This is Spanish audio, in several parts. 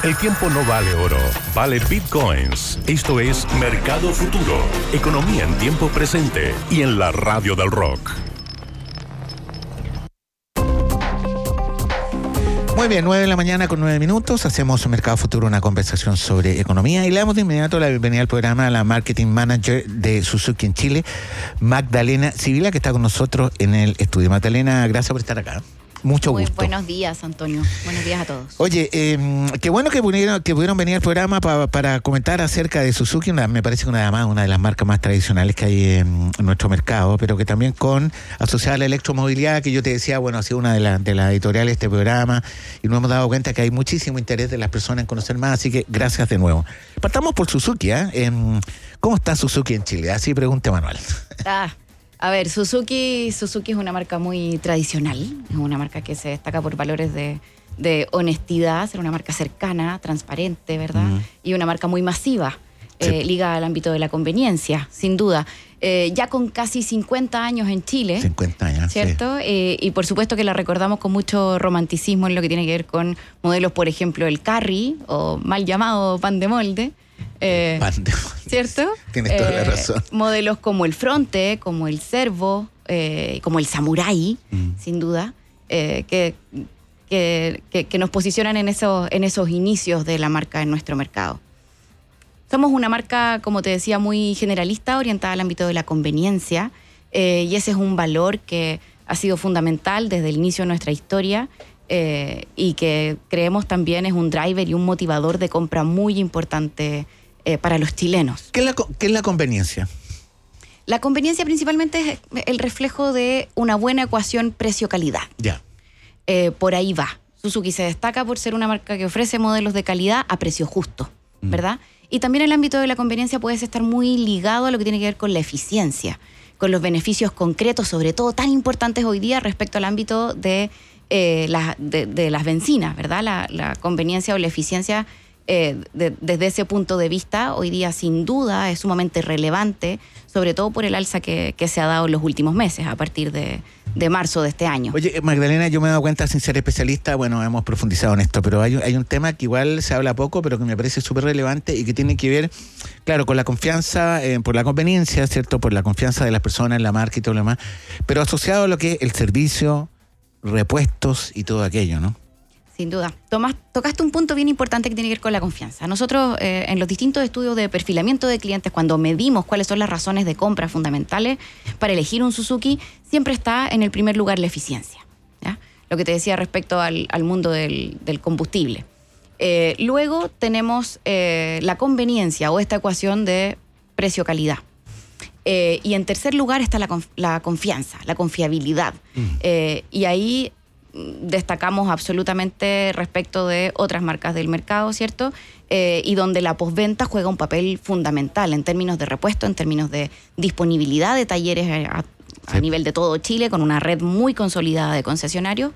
El tiempo no vale oro, vale bitcoins. Esto es Mercado Futuro. Economía en tiempo presente y en la radio del rock. Muy bien, 9 de la mañana con 9 minutos. Hacemos un Mercado Futuro, una conversación sobre economía. Y le damos de inmediato la bienvenida al programa a la Marketing Manager de Suzuki en Chile, Magdalena Sibila, que está con nosotros en el estudio. Magdalena, gracias por estar acá. Mucho gusto. Muy buenos días, Antonio. Buenos días a todos. Oye, qué bueno que pudieron venir al programa para comentar acerca de Suzuki. Me parece que una de las marcas más tradicionales que hay en nuestro mercado, pero que también asociada a la electromovilidad, que yo te decía, bueno, ha sido una de las editoriales de este programa, y nos hemos dado cuenta que hay muchísimo interés de las personas en conocer más, así que gracias de nuevo. Partamos por Suzuki, ¿eh? ¿Cómo está Suzuki en Chile? Así pregunta Manuel. A ver, Suzuki es una marca muy tradicional, es una marca que se destaca por valores de honestidad, ser una marca cercana, transparente, ¿verdad? Y una marca muy masiva, ligada al ámbito de la conveniencia, sin duda. Ya con casi 50 años en Chile. 50 años, ¿cierto? Sí. Y por supuesto que la recordamos con mucho romanticismo en lo que tiene que ver con modelos, por ejemplo, el Carry, o mal llamado pan de molde. ¿Cierto? Tienes toda la razón. Modelos como el Fronte, como el Servo, como el Samurai, sin duda, que nos posicionan en esos inicios de la marca en nuestro mercado. Somos una marca, como te decía, muy generalista, orientada al ámbito de la conveniencia, y ese es un valor que ha sido fundamental desde el inicio de nuestra historia, y que creemos también es un driver y un motivador de compra muy importante para los chilenos. ¿Qué es la conveniencia? La conveniencia principalmente es el reflejo de una buena ecuación precio-calidad. Ya. Por ahí va. Suzuki se destaca por ser una marca que ofrece modelos de calidad a precio justo, ¿verdad? Y también el ámbito de la conveniencia puede estar muy ligado a lo que tiene que ver con la eficiencia, con los beneficios concretos, sobre todo tan importantes hoy día respecto al ámbito de las bencinas, ¿verdad? La conveniencia o la eficiencia desde ese punto de vista hoy día sin duda es sumamente relevante, sobre todo por el alza que se ha dado en los últimos meses a partir de marzo de este año. Oye, Magdalena, yo me he dado cuenta, sin ser especialista, bueno, hemos profundizado en esto, pero hay un tema que igual se habla poco, pero que me parece súper relevante y que tiene que ver, claro, con la confianza, por la conveniencia, ¿cierto? Por la confianza de las personas en la marca y todo lo demás, pero asociado a lo que es el servicio, repuestos y todo aquello, ¿no? Sin duda. Tocaste un punto bien importante que tiene que ver con la confianza. Nosotros, en los distintos estudios de perfilamiento de clientes, cuando medimos cuáles son las razones de compra fundamentales para elegir un Suzuki, siempre está en el primer lugar la eficiencia, ¿ya? Lo que te decía respecto al mundo del combustible. Luego tenemos la conveniencia o esta ecuación de precio-calidad. Y en tercer lugar está la confianza, la confiabilidad. Y ahí destacamos absolutamente respecto de otras marcas del mercado, ¿cierto? Y donde la postventa juega un papel fundamental en términos de repuesto, en términos de disponibilidad de talleres a nivel de todo Chile, con una red muy consolidada de concesionarios,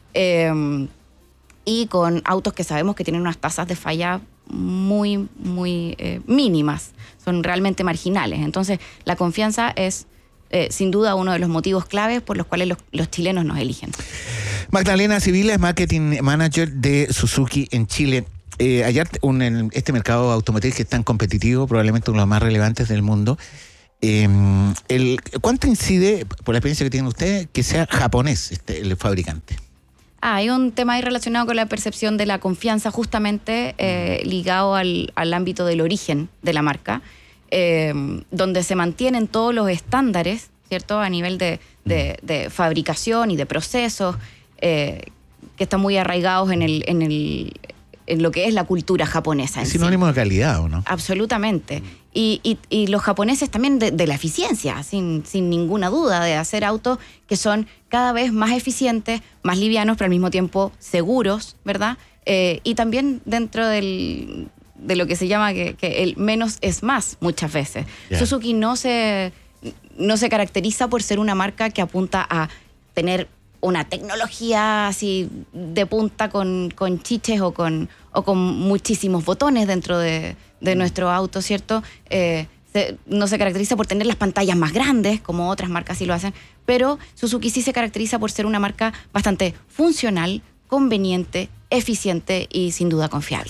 y con autos que sabemos que tienen unas tasas de falla muy, muy mínimas, son realmente marginales. Entonces, la confianza es sin duda uno de los motivos claves por los cuales los chilenos nos eligen. Magdalena Sibila es Marketing Manager de Suzuki en Chile. Ayer en este mercado automotriz que es tan competitivo, probablemente uno de los más relevantes del mundo, ¿cuánto incide, por la experiencia que tienen ustedes, que sea japonés el fabricante? Hay un tema ahí relacionado con la percepción de la confianza, justamente ligado al ámbito del origen de la marca, donde se mantienen todos los estándares, ¿cierto?, a nivel de fabricación y de procesos, que están muy arraigados en lo que es la cultura japonesa. Es sinónimo de calidad, ¿o no? Absolutamente. Y los japoneses también de la eficiencia, sin ninguna duda, de hacer autos que son cada vez más eficientes, más livianos, pero al mismo tiempo seguros, ¿verdad? Y también dentro de lo que se llama que el menos es más muchas veces. Yeah. Suzuki no se caracteriza por ser una marca que apunta a tener una tecnología así de punta con chiches o con muchísimos botones dentro de nuestro auto, ¿cierto? No se caracteriza por tener las pantallas más grandes, como otras marcas sí lo hacen, pero Suzuki sí se caracteriza por ser una marca bastante funcional, conveniente, eficiente y sin duda confiable.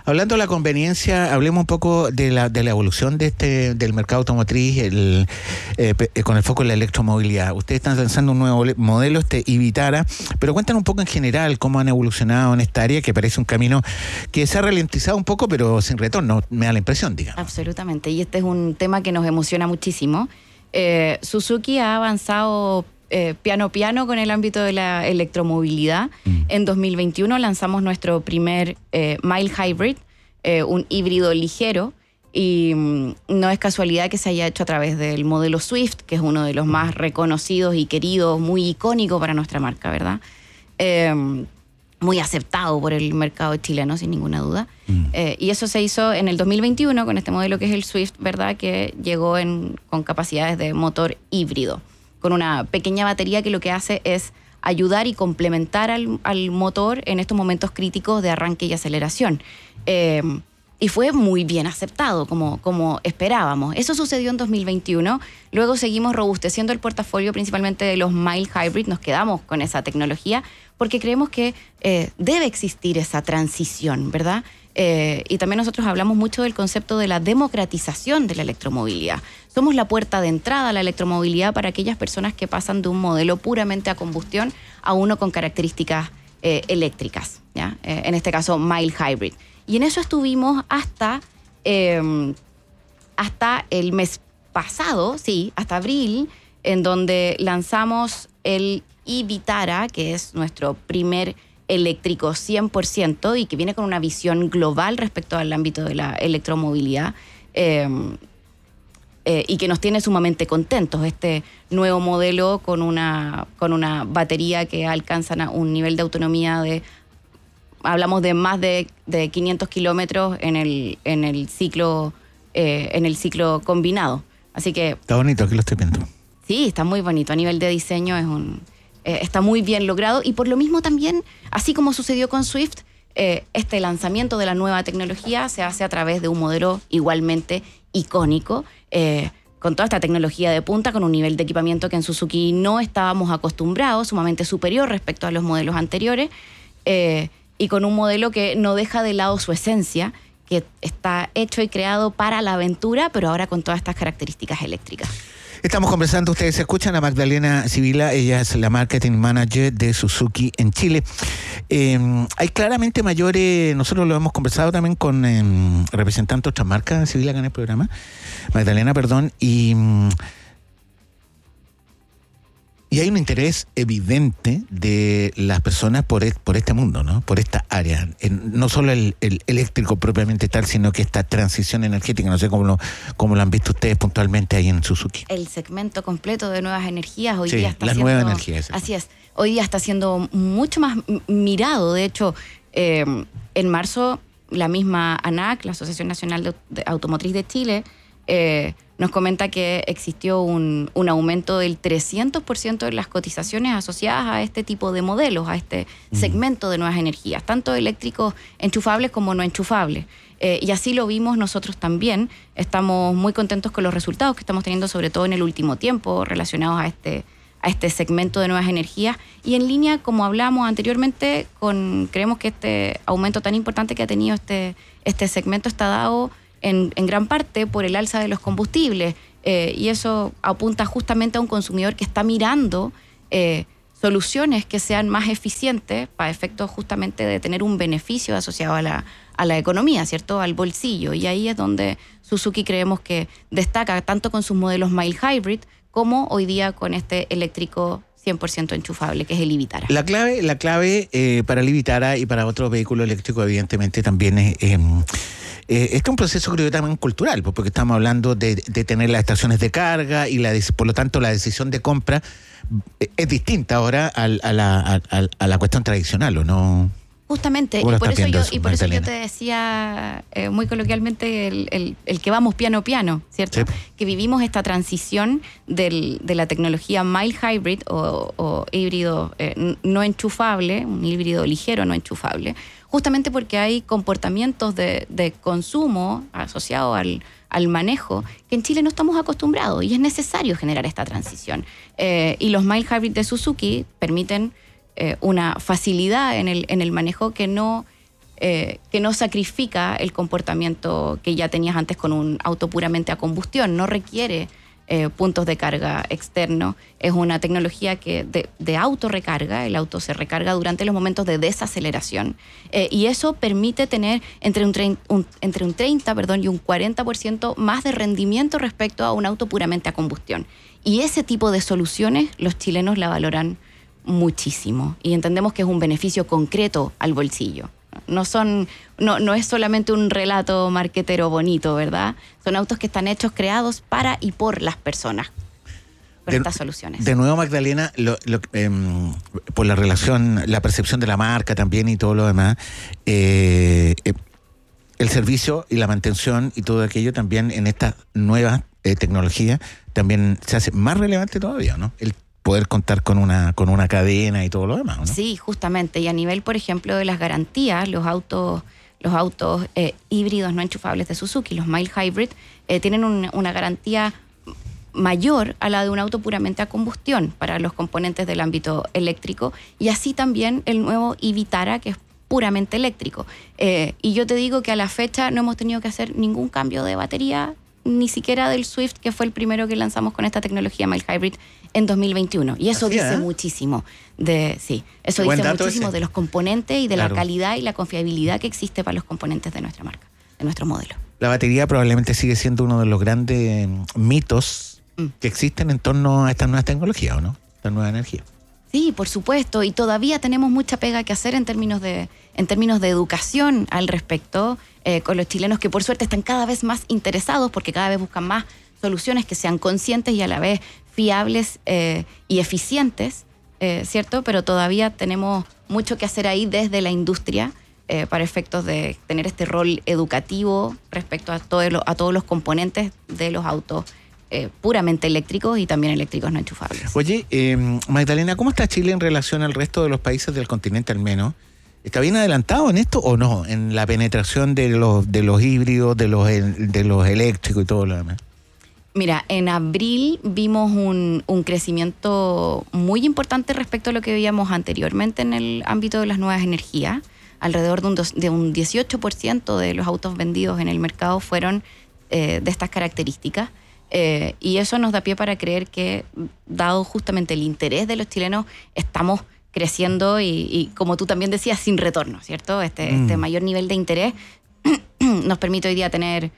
Hablando de la conveniencia, hablemos un poco de la evolución del mercado automotriz con el foco en la electromovilidad. Ustedes están lanzando un nuevo modelo, e-Vitara, pero cuéntanos un poco en general cómo han evolucionado en esta área, que parece un camino que se ha ralentizado un poco, pero sin retorno, me da la impresión, digamos. Absolutamente, y este es un tema que nos emociona muchísimo. Suzuki ha avanzado piano con el ámbito de la electromovilidad. En 2021 lanzamos nuestro primer mild hybrid, un híbrido ligero, y no es casualidad que se haya hecho a través del modelo Swift, que es uno de los más reconocidos y queridos, muy icónico para nuestra marca, ¿verdad? Muy aceptado por el mercado chileno, sin ninguna duda. Y eso se hizo en el 2021 con este modelo que es el Swift, ¿verdad? Que llegó con capacidades de motor híbrido, con una pequeña batería que lo que hace es ayudar y complementar al motor en estos momentos críticos de arranque y aceleración. Y fue muy bien aceptado, como esperábamos. Eso sucedió en 2021. Luego seguimos robusteciendo el portafolio, principalmente de los mild hybrid. Nos quedamos con esa tecnología porque creemos que debe existir esa transición, ¿verdad? Y también nosotros hablamos mucho del concepto de la democratización de la electromovilidad. Somos la puerta de entrada a la electromovilidad para aquellas personas que pasan de un modelo puramente a combustión a uno con características eléctricas, ¿ya? En este caso, mild hybrid. Y en eso estuvimos hasta el mes pasado, sí, hasta abril, en donde lanzamos el e-Vitara, que es nuestro primer eléctrico 100% y que viene con una visión global respecto al ámbito de la electromovilidad y que nos tiene sumamente contentos. Este nuevo modelo con una batería que alcanza un nivel de autonomía hablamos de más de 500 kilómetros en el ciclo combinado. Así que está bonito, aquí lo estoy viendo. Sí, está muy bonito. A nivel de diseño está muy bien logrado, y por lo mismo también, así como sucedió con Swift, este lanzamiento de la nueva tecnología se hace a través de un modelo igualmente icónico, con toda esta tecnología de punta, con un nivel de equipamiento que en Suzuki no estábamos acostumbrados, sumamente superior respecto a los modelos anteriores, y con un modelo que no deja de lado su esencia, que está hecho y creado para la aventura, pero ahora con todas estas características eléctricas. Estamos conversando, ustedes escuchan a Magdalena Sibila, ella es la Marketing Manager de Suzuki en Chile. Hay claramente mayores, nosotros lo hemos conversado también con representantes de otras marcas, Sibila, acá en el programa, Magdalena, perdón, y hay un interés evidente de las personas por este mundo, ¿no? Por esta área. No solo el eléctrico propiamente tal, sino que esta transición energética, no sé cómo lo han visto ustedes puntualmente ahí en Suzuki. El segmento completo de nuevas energías hoy sí, día está las nuevas energías. Así es. Hoy día está siendo mucho más mirado. De hecho, en marzo, la misma ANAC, la Asociación Nacional de Automotriz de Chile, nos comenta que existió un aumento del 300% en las cotizaciones asociadas a este tipo de modelos, a este segmento de nuevas energías, tanto eléctricos enchufables como no enchufables. Y así lo vimos nosotros también. Estamos muy contentos con los resultados que estamos teniendo, sobre todo en el último tiempo, relacionados a este segmento de nuevas energías. Y en línea, como hablamos anteriormente, creemos que este aumento tan importante que ha tenido este segmento está dado en gran parte por el alza de los combustibles, y eso apunta justamente a un consumidor que está mirando soluciones que sean más eficientes para efectos justamente de tener un beneficio asociado a la economía, ¿cierto? Al bolsillo. Y ahí es donde Suzuki creemos que destaca tanto con sus modelos mild hybrid como hoy día con este eléctrico 100% enchufable, que es el e-Vitara. La clave para el e-Vitara y para otros vehículos eléctricos, evidentemente, también es este es un proceso, creo, también cultural, porque estamos hablando de tener las estaciones de carga y por lo tanto la decisión de compra es distinta ahora a la cuestión tradicional, ¿o no? Justamente, y por eso yo te decía muy coloquialmente el que vamos piano, ¿cierto? Sí. Que vivimos esta transición de la tecnología mild hybrid o híbrido no enchufable, un híbrido ligero no enchufable, justamente porque hay comportamientos de consumo asociados al manejo que en Chile no estamos acostumbrados, y es necesario generar esta transición. Y los mild hybrid de Suzuki permiten una facilidad en el manejo que no que no sacrifica el comportamiento que ya tenías antes con un auto puramente a combustión, no requiere puntos de carga externo, es una tecnología que de autorrecarga, el auto se recarga durante los momentos de desaceleración, y eso permite tener entre un 30 y un 40% más de rendimiento respecto a un auto puramente a combustión. Y ese tipo de soluciones los chilenos la valoran muchísimo y entendemos que es un beneficio concreto al bolsillo. No es solamente un relato marquetero bonito, ¿verdad? Son autos que están hechos, creados para y por las personas, por estas soluciones. De nuevo, Magdalena, por la relación, la percepción de la marca también y todo lo demás, el servicio y la mantención y todo aquello también en estas nuevas tecnologías también se hace más relevante todavía, ¿no? El poder contar con una cadena y todo lo demás, ¿no? Sí, justamente. Y a nivel, por ejemplo, de las garantías, los autos híbridos no enchufables de Suzuki, los mild hybrid, tienen una garantía mayor a la de un auto puramente a combustión para los componentes del ámbito eléctrico, y así también el nuevo Vitara, que es puramente eléctrico. Y yo te digo que a la fecha no hemos tenido que hacer ningún cambio de batería, ni siquiera del Swift, que fue el primero que lanzamos con esta tecnología mild hybrid en 2021. Y eso dice muchísimo de los componentes y de la calidad y la confiabilidad que existe para los componentes de nuestra marca, de nuestro modelo. La batería probablemente sigue siendo uno de los grandes mitos que existen en torno a estas nuevas tecnologías, ¿o no? Esta nueva energía. Sí, por supuesto, y todavía tenemos mucha pega que hacer en términos de educación al respecto, con los chilenos que por suerte están cada vez más interesados porque cada vez buscan más soluciones que sean conscientes y a la vez fiables y eficientes, ¿cierto? Pero todavía tenemos mucho que hacer ahí desde la industria para efectos de tener este rol educativo respecto a todos los componentes de los autos puramente eléctricos y también eléctricos no enchufables. Oye, Magdalena, ¿cómo está Chile en relación al resto de los países del continente al menos? ¿Está bien adelantado en esto o no? En la penetración de los híbridos, de los eléctricos y todo lo demás. Mira, en abril vimos un crecimiento muy importante respecto a lo que veíamos anteriormente en el ámbito de las nuevas energías. Alrededor de un 18% de los autos vendidos en el mercado fueron de estas características. Y eso nos da pie para creer que, dado justamente el interés de los chilenos, estamos creciendo y como tú también decías, sin retorno, ¿cierto? Este mayor nivel de interés nos permite hoy día tener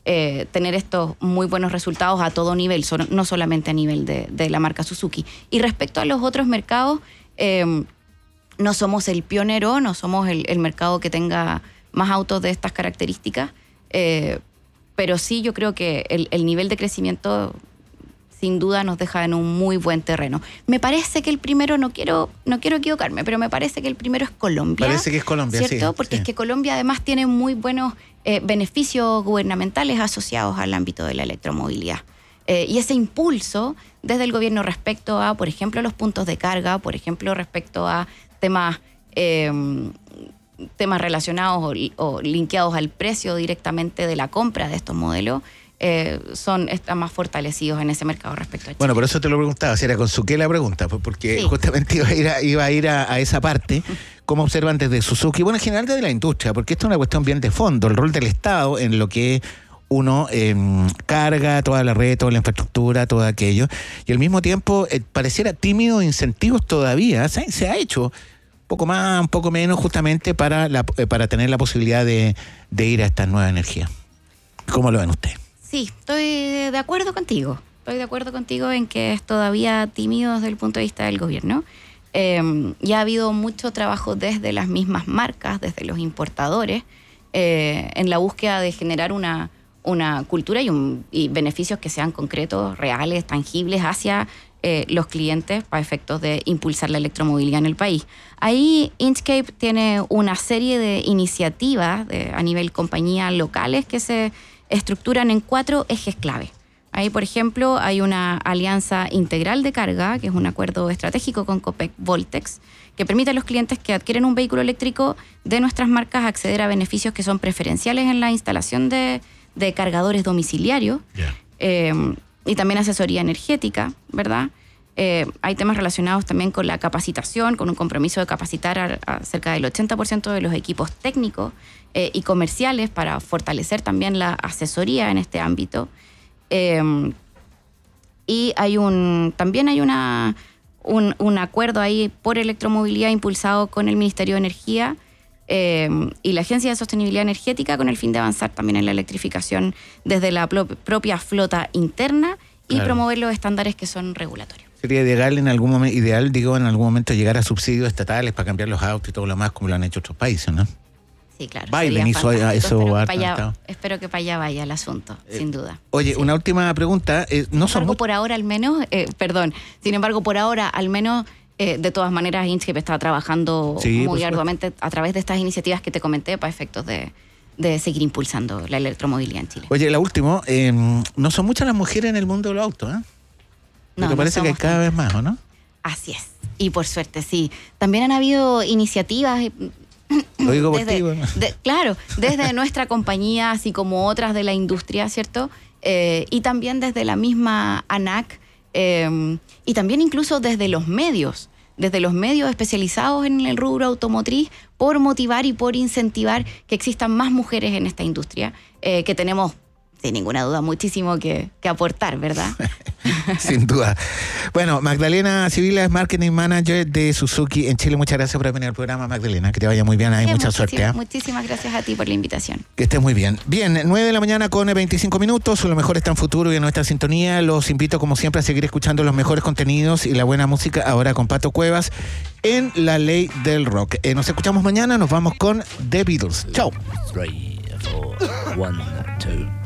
estos muy buenos resultados a todo nivel, no solamente a nivel de la marca Suzuki. Y respecto a los otros mercados, no somos el pionero, no somos el mercado que tenga más autos de estas características, pero sí yo creo que el nivel de crecimiento sin duda nos deja en un muy buen terreno. Me parece que el primero, no quiero equivocarme, pero me parece que el primero es Colombia. Parece que es Colombia, ¿cierto? Sí. Porque sí. es que Colombia además tiene muy buenos beneficios gubernamentales asociados al ámbito de la electromovilidad. Y ese impulso desde el gobierno respecto a, por ejemplo, los puntos de carga, por ejemplo, respecto a temas relacionados o linkeados al precio directamente de la compra de estos modelos, están más fortalecidos en ese mercado respecto a Chile. Bueno, por eso te lo preguntaba, si era con su qué la pregunta, pues porque justamente iba a ir a esa parte. ¿Cómo observan desde Suzuki? Bueno, en general desde la industria, porque esto es una cuestión bien de fondo, el rol del Estado en lo que uno carga toda la red, toda la infraestructura, todo aquello, y al mismo tiempo pareciera tímido incentivos todavía. Se ha hecho un poco más, un poco menos, justamente para tener la posibilidad de ir a estas nuevas energías. ¿Cómo lo ven ustedes? Sí, estoy de acuerdo contigo. Estoy de acuerdo contigo en que es todavía tímido desde el punto de vista del gobierno. Ya ha habido mucho trabajo desde las mismas marcas, desde los importadores, en la búsqueda de generar una cultura y beneficios que sean concretos, reales, tangibles hacia los clientes para efectos de impulsar la electromovilidad en el país. Ahí Inchcape tiene una serie de iniciativas a nivel compañía locales que se estructuran en 4 ejes clave. Ahí, por ejemplo, hay una alianza integral de carga, que es un acuerdo estratégico con Copec Voltex, que permite a los clientes que adquieren un vehículo eléctrico de nuestras marcas acceder a beneficios que son preferenciales en la instalación de cargadores domiciliarios, y también asesoría energética, ¿verdad? Hay temas relacionados también con la capacitación, con un compromiso de capacitar a cerca del 80% de los equipos técnicos y comerciales para fortalecer también la asesoría en este ámbito. Y también hay un acuerdo ahí por electromovilidad impulsado con el Ministerio de Energía y la Agencia de Sostenibilidad Energética con el fin de avanzar también en la electrificación desde la propia flota interna y promover los estándares que son regulatorios. Sería ideal en algún momento llegar a subsidios estatales para cambiar los autos y todo lo demás como lo han hecho otros países, ¿no? Sí, claro. Biden hizo eso. Espero que para allá vaya el asunto, sin duda. Oye, sí. Una última pregunta. Por ahora al menos, sin embargo, por ahora al menos, de todas maneras, Inchcape está trabajando muy arduamente a través de estas iniciativas que te comenté para efectos de seguir impulsando la electromovilidad en Chile. Oye, la última, no son muchas las mujeres en el mundo de los autos, ¿eh? No, parece que hay cada vez más, ¿o no? Así es. Y por suerte, sí. También han habido iniciativas... Lo digo por ti, bueno. Claro, desde nuestra compañía, así como otras de la industria, ¿cierto? Y también desde la misma ANAC, y también incluso desde los medios especializados en el rubro automotriz, por motivar y por incentivar que existan más mujeres en esta industria, que tenemos, sin ninguna duda, muchísimo que aportar, ¿verdad? Sin duda. Bueno, Magdalena Sibila es Marketing Manager de Suzuki en Chile. Muchas gracias por venir al programa, Magdalena. Que te vaya muy bien. Hay mucha suerte. Muchísimas gracias a ti por la invitación. Que estés muy bien. Bien, 9 de la mañana con 25 minutos. Lo mejor está en futuro y en nuestra sintonía. Los invito, como siempre, a seguir escuchando los mejores contenidos y la buena música ahora con Pato Cuevas en La Ley del Rock. Nos escuchamos mañana. Nos vamos con The Beatles. Chao. 3, 4, 1, 2